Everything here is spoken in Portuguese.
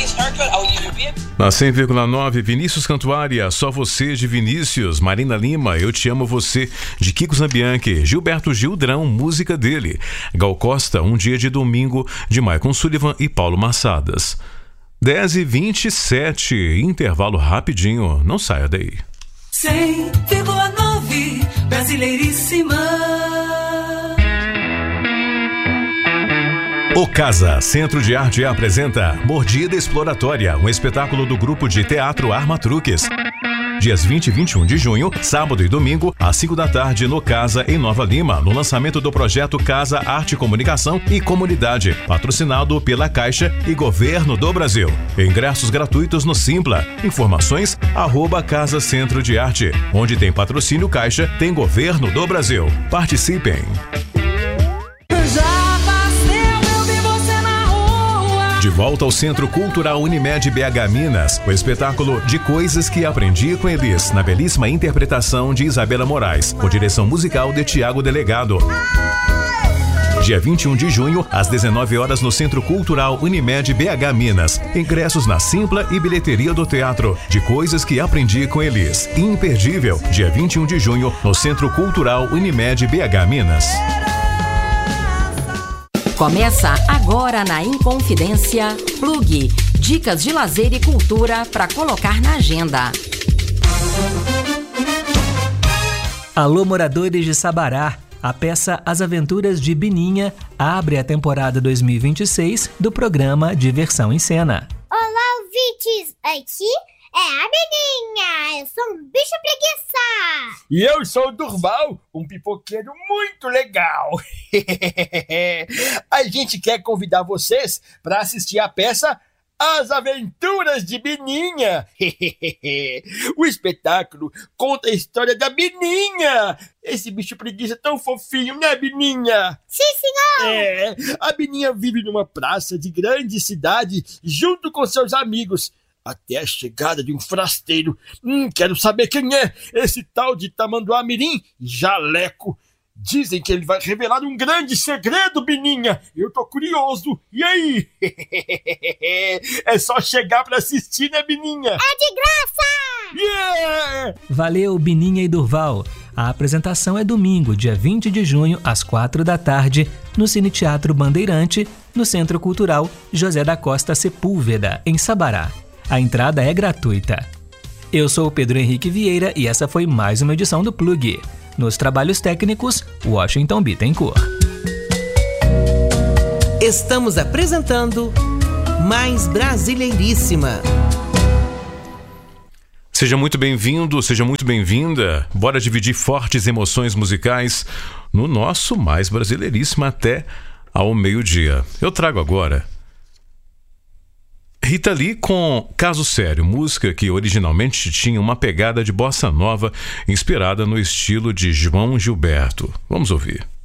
Na 100,9, Vinícius Cantuária, Só Você, de Vinícius. Marina Lima, Eu Te Amo Você, de Kiko Zambianchi. Gilberto Gildrão, música dele. Gal Costa, Um Dia de Domingo, de Maicon Sullivan e Paulo Massadas. 10h27, intervalo rapidinho, não saia daí. 100,9, Brasileiríssima. O Casa Centro de Arte apresenta Mordida Exploratória, um espetáculo do grupo de teatro Arma Truques. Dias 20 e 21 de junho, sábado e domingo, às 5 da tarde, no Casa, em Nova Lima, no lançamento do projeto Casa Arte, Comunicação e Comunidade, patrocinado pela Caixa e Governo do Brasil. Ingressos gratuitos no Simpla. Informações, @Casa Centro de Arte. Onde tem patrocínio Caixa, tem Governo do Brasil. Participem! De volta ao Centro Cultural Unimed BH Minas, o espetáculo De Coisas que Aprendi com Elis, na belíssima interpretação de Isabela Moraes, com direção musical de Tiago Delegado. Dia 21 de junho, às 19 horas, no Centro Cultural Unimed BH Minas. Ingressos na Simpla e bilheteria do teatro. De Coisas que Aprendi com Elis. Imperdível, dia 21 de junho, no Centro Cultural Unimed BH Minas. Começa agora na Inconfidência Plug. Dicas de lazer e cultura para colocar na agenda. Alô, moradores de Sabará. A peça As Aventuras de Bininha abre a temporada 2026 do programa Diversão em Cena. Olá, ouvintes! Aqui é a Bininha! Eu sou um bicho preguiça! E eu sou o Durval, um pipoqueiro muito legal! A gente quer convidar vocês para assistir a peça As Aventuras de Bininha! O espetáculo conta a história da Bininha! Esse bicho preguiça tão fofinho, né, Bininha? Sim, senhor! A Bininha vive numa praça de grande cidade junto com seus amigos, até a chegada de um forasteiro. Quero saber quem é esse tal de Tamanduá Mirim Jaleco. Dizem que ele vai revelar um grande segredo, Bininha. Eu tô curioso. E aí? É só chegar pra assistir, né, Bininha? É de graça! Yeah! Valeu, Bininha e Durval. A apresentação é domingo, dia 20 de junho, às 4 da tarde, no Cine Teatro Bandeirante, no Centro Cultural José da Costa Sepúlveda, em Sabará. A entrada é gratuita. Eu sou o Pedro Henrique Vieira e essa foi mais uma edição do Plug. Nos trabalhos técnicos, Washington Bittencourt. Estamos apresentando Mais Brasileiríssima. Seja muito bem-vindo, seja muito bem-vinda. Bora dividir fortes emoções musicais no nosso Mais Brasileiríssima até ao meio-dia. Eu trago agora Rita Lee com Caso Sério, música que originalmente tinha uma pegada de bossa nova inspirada no estilo de João Gilberto. Vamos ouvir.